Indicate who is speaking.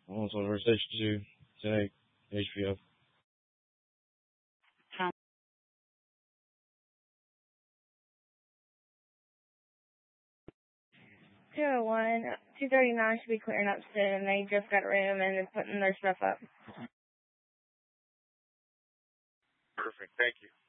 Speaker 1: Also, we're Station 2, tonight, HBO.
Speaker 2: 201, 239 should be clearing up soon. They just got a room and they're putting their stuff up.
Speaker 3: Perfect. Thank you.